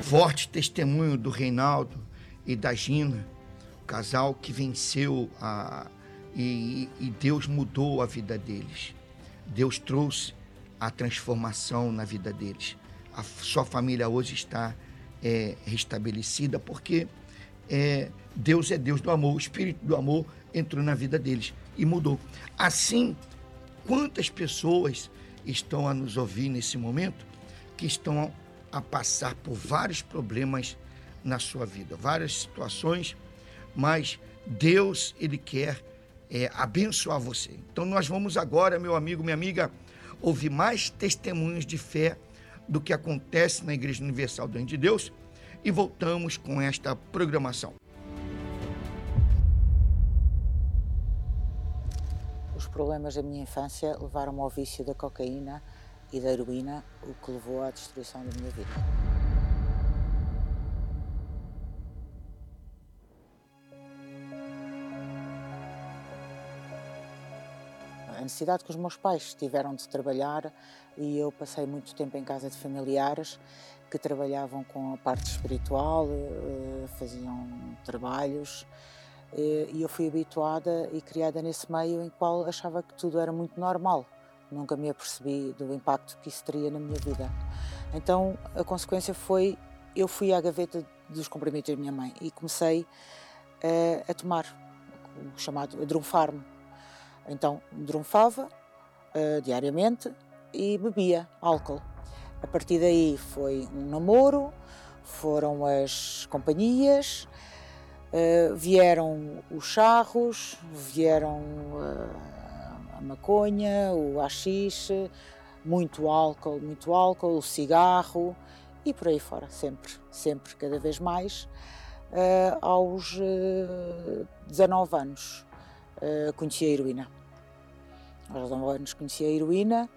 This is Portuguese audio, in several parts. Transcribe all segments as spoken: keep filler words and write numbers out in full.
forte testemunho do Reinaldo e da Gina, o casal que venceu a, e, e Deus mudou a vida deles. Deus trouxe a transformação na vida deles. A sua família hoje está é, restabelecida porque é, Deus é Deus do amor, o Espírito do amor entrou na vida deles e mudou. Assim, quantas pessoas estão a nos ouvir nesse momento que estão a passar por vários problemas na sua vida, várias situações, mas Deus, Ele quer é, abençoar você. Então nós vamos agora, meu amigo, minha amiga, ouvir mais testemunhos de fé do que acontece na Igreja Universal do Reino de Deus e voltamos com esta programação. Os problemas da minha infância levaram-me ao vício da cocaína e da heroína, o que levou à destruição da minha vida. A necessidade que os meus pais tiveram de trabalhar, e eu passei muito tempo em casa de familiares que trabalhavam com a parte espiritual, faziam trabalhos, e eu fui habituada e criada nesse meio em qual achava que tudo era muito normal. Nunca me apercebi do impacto que isso teria na minha vida. Então a consequência foi, eu fui à gaveta dos comprimidos da minha mãe e comecei a, a tomar, o chamado a drunfar-me. Então drunfava uh, diariamente e bebia álcool. A partir daí foi um namoro, foram as companhias, uh, vieram os charros, vieram uh, a maconha, o haxixe, muito álcool, muito álcool, o cigarro e por aí fora, sempre, sempre, cada vez mais. Uh, aos uh, dezanove anos uh, conheci a heroína. Aos dezanove anos conheci a heroína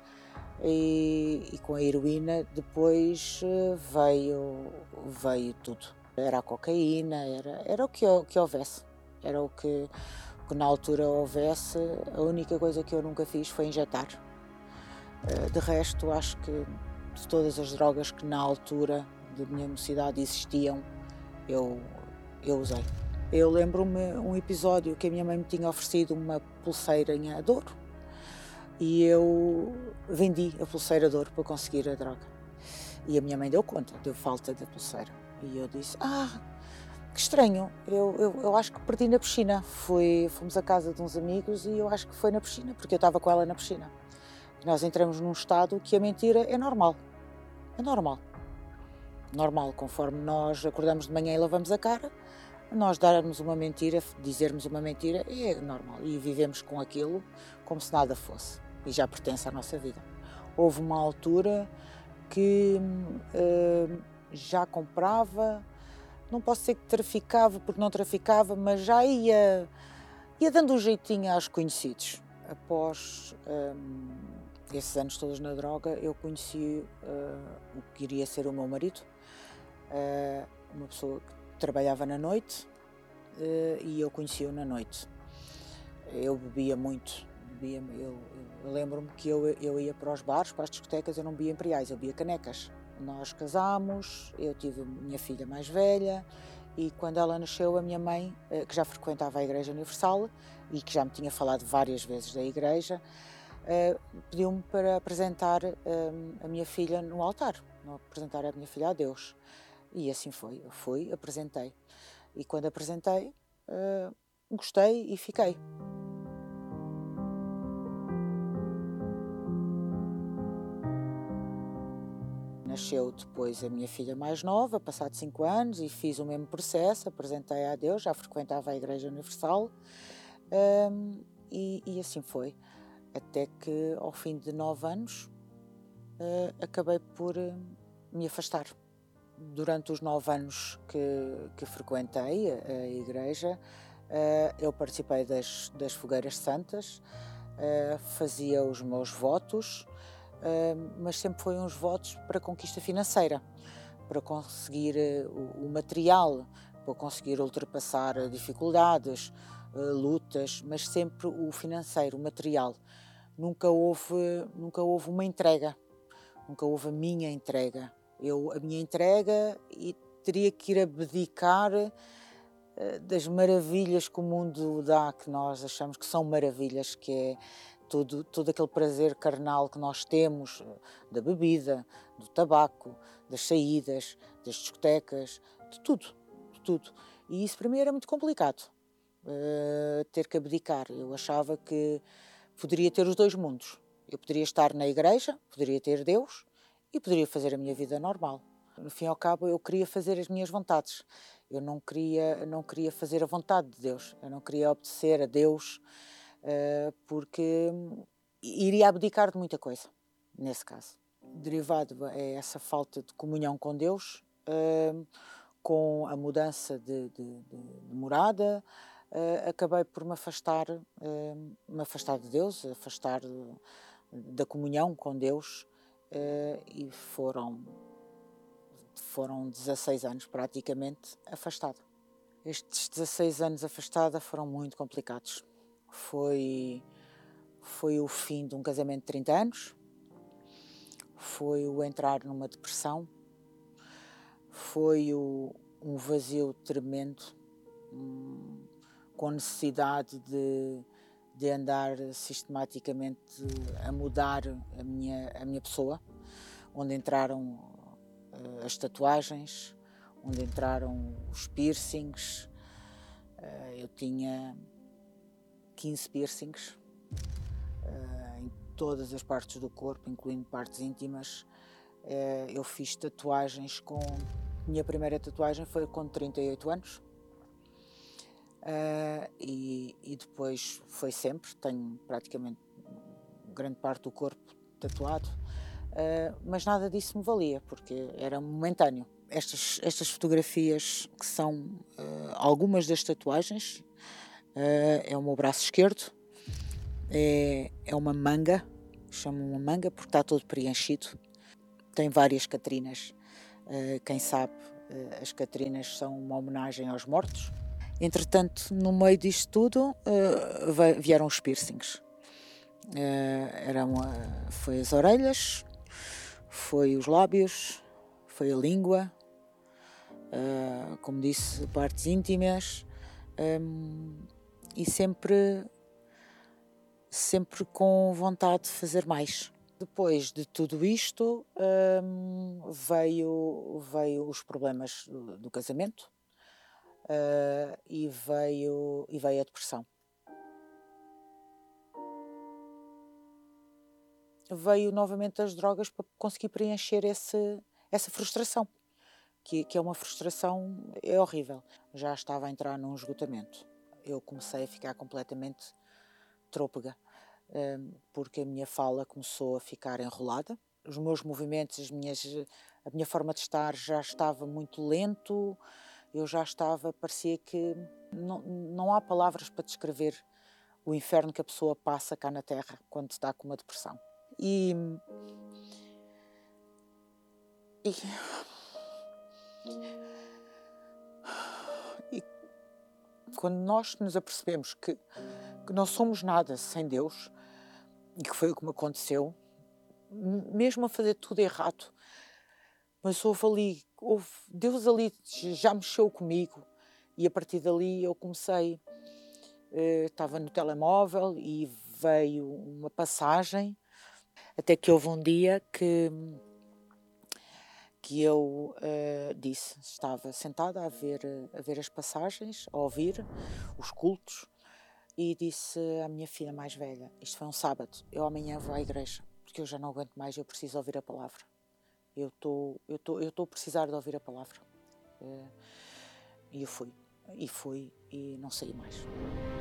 e, e com a heroína depois uh, veio, veio tudo. Era a cocaína, era, era o que, que houvesse, era o que, que na altura houvesse. A única coisa que eu nunca fiz foi injetar. Uh, de resto, acho que de todas as drogas que na altura da minha mocidade existiam, eu, eu usei. Eu lembro-me um episódio que a minha mãe me tinha oferecido uma pulseirinha de ouro e eu vendi a pulseira de ouro para conseguir a droga. E a minha mãe deu conta, deu falta da pulseira. E eu disse, ah, que estranho, eu, eu, eu acho que perdi na piscina. Fui, fomos à casa de uns amigos e eu acho que foi na piscina, porque eu estava com ela na piscina. E nós entramos num estado que a mentira é normal, é normal. Normal, conforme nós acordamos de manhã e lavamos a cara, nós darmos uma mentira, dizermos uma mentira, é normal. E vivemos com aquilo como se nada fosse. E já pertence à nossa vida. Houve uma altura que uh, já comprava, não posso dizer que traficava, porque não traficava, mas já ia, ia dando um jeitinho aos conhecidos. Após um, esses anos todos na droga, eu conheci uh, o que iria ser o meu marido, uh, uma pessoa que trabalhava na noite uh, e eu conheci-o na noite. Eu bebia muito, bebia, eu, eu lembro-me que eu, eu ia para os bares, para as discotecas, eu não bebia imperiais, eu bebia canecas. Nós casámos, eu tive a minha filha mais velha e quando ela nasceu, a minha mãe, uh, que já frequentava a Igreja Universal e que já me tinha falado várias vezes da igreja, uh, pediu-me para apresentar uh, a minha filha no altar, apresentar a minha filha a Deus. E assim foi, eu fui, apresentei. E quando apresentei, uh, gostei e fiquei. Nasceu depois a minha filha mais nova, passado cinco anos, e fiz o mesmo processo, apresentei a Deus, já frequentava a Igreja Universal, um, e, e assim foi. Até que, ao fim de nove anos, uh, acabei por uh, me afastar. Durante os nove anos que, que frequentei a, a igreja, uh, eu participei das, das fogueiras santas, uh, fazia os meus votos, uh, mas sempre foi uns votos para conquista financeira, para conseguir uh, o, o material, para conseguir ultrapassar dificuldades, uh, lutas, mas sempre o financeiro, o material. Nunca houve, nunca houve uma entrega, nunca houve a minha entrega. Eu, a minha entrega, e teria que ir abdicar uh, das maravilhas que o mundo dá, que nós achamos que são maravilhas, que é todo, todo aquele prazer carnal que nós temos, da bebida, do tabaco, das saídas, das discotecas, de tudo, de tudo. E isso para mim era muito complicado, uh, ter que abdicar. Eu achava que poderia ter os dois mundos. Eu poderia estar na igreja, poderia ter Deus e poderia fazer a minha vida normal. No fim e ao cabo, eu queria fazer as minhas vontades. Eu não queria, não queria fazer a vontade de Deus. Eu não queria obedecer a Deus, uh, porque iria abdicar de muita coisa, nesse caso. Derivado é essa falta de comunhão com Deus, uh, com a mudança de, de, de, de morada, uh, acabei por me afastar, uh, me afastar de Deus, afastar de, da comunhão com Deus, uh, e foram, foram dezasseis anos praticamente afastada. Estes dezasseis anos afastada foram muito complicados. Foi, foi o fim de um casamento de trinta anos, foi o entrar numa depressão, foi o, um vazio tremendo, um, com necessidade de, de andar sistematicamente a mudar a minha, a minha pessoa, onde entraram uh, as tatuagens, onde entraram os piercings. Uh, eu tinha quinze piercings uh, em todas as partes do corpo, incluindo partes íntimas. Uh, eu fiz tatuagens com... Minha primeira tatuagem foi com trinta e oito anos. Uh, e, e depois foi sempre, tenho praticamente grande parte do corpo tatuado, uh, mas nada disso me valia, porque era momentâneo. Estas, estas fotografias, que são uh, algumas das tatuagens, uh, é o meu braço esquerdo, é, é uma manga, chamo uma manga porque está todo preenchido, tem várias Catrinas, uh, quem sabe, uh, as Catrinas são uma homenagem aos mortos. Entretanto, no meio disto tudo, uh, vieram os piercings. Uh, eram, uh, foi as orelhas, foi os lábios, foi a língua, uh, como disse, partes íntimas, um, e sempre, sempre com vontade de fazer mais. Depois de tudo isto, um, veio, veio os problemas do, do casamento. Uh, e, veio, e veio a depressão. Veio novamente as drogas para conseguir preencher esse, essa frustração, que, que é uma frustração, é horrível. Já estava a entrar num esgotamento. Eu comecei a ficar completamente trôpega, uh, porque a minha fala começou a ficar enrolada. Os meus movimentos, as minhas, a minha forma de estar já estava muito lento. Eu já estava, parecia que não, não há palavras para descrever o inferno que a pessoa passa cá na Terra quando está com uma depressão. E, e, e quando nós nos apercebemos que, que não somos nada sem Deus, e que foi o que me aconteceu, mesmo a fazer tudo errado, mas houve ali, houve, Deus ali já mexeu comigo, e a partir dali eu comecei, uh, estava no telemóvel e veio uma passagem, até que houve um dia que, que eu uh, disse, estava sentada a ver, a ver as passagens, a ouvir os cultos, e disse à minha filha mais velha, isto foi um sábado, eu amanhã vou à igreja, porque eu já não aguento mais, eu preciso ouvir a palavra. Eu estou eu tô, eu tô a precisar de ouvir a palavra. Uh, e eu fui, e fui, e não saí mais.